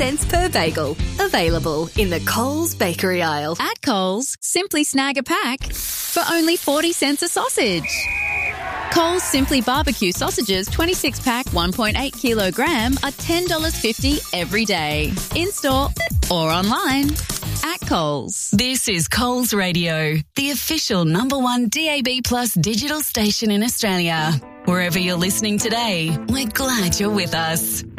cents per bagel. Available in the Coles bakery aisle. At Coles, simply snag a pack for only 40 cents a sausage. Coles Simply Barbecue sausages 26-pack 1.8 kilogram are $10.50 every day. In-store or online. At Coles. This is Coles Radio, the official #1 DAB+ digital station in Australia. Wherever you're listening today, we're glad you're with us.